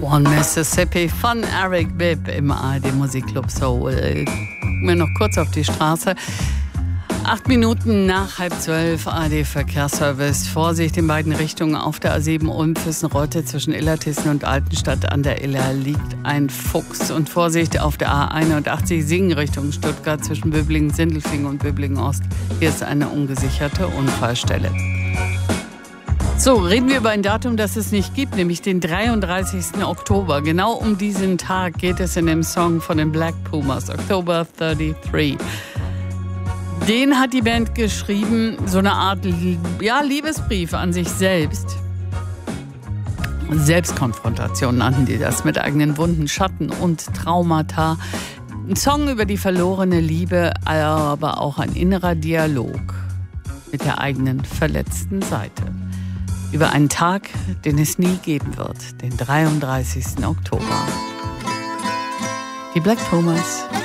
One Mississippi von Eric Bibb im ARD Musikclub Soul. Gucken wir noch kurz auf die Straße. 8 Minuten nach 11:30 ARD Verkehrsservice. Vorsicht in beiden Richtungen auf der A7 Ulm-Füssen-Reute zwischen Illertissen und Altenstadt an der Iller liegt ein Fuchs. Und Vorsicht auf der A81 Singen Richtung Stuttgart zwischen Böblingen-Sindelfingen und Böblingen-Ost. Hier ist eine ungesicherte Unfallstelle. So, reden wir über ein Datum, das es nicht gibt, nämlich den 33. Oktober. Genau um diesen Tag geht es in dem Song von den Black Pumas, October 33. Den hat die Band geschrieben, so eine Art Liebesbrief an sich selbst. Selbstkonfrontation nannten die das, mit eigenen Wunden, Schatten und Traumata. Ein Song über die verlorene Liebe, aber auch ein innerer Dialog mit der eigenen verletzten Seite. Über einen Tag, den es nie geben wird, den 33. Oktober. Die Black Pumas.